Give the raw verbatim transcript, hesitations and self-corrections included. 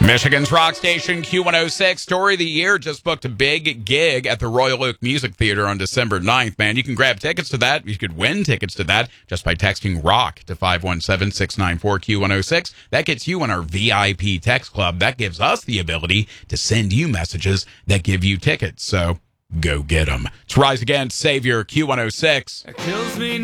Michigan's rock station Q one oh six, story of the year, just booked a big gig at the Royal Oak Music Theater on December ninth, man. You can grab tickets to that. You could win tickets to that just by texting ROCK to five one seven, six nine four, Q one oh six. That gets you in our V I P text club. That gives us the ability to send you messages that give you tickets. So go get them. It's Rise Against Savior Q one oh six. It kills me